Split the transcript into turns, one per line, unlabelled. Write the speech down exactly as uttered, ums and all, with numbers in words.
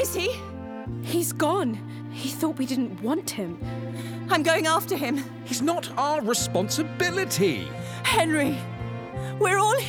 is he?
He's gone. He thought we didn't want him.
I'm going after him.
He's not our responsibility.
Henry, we're all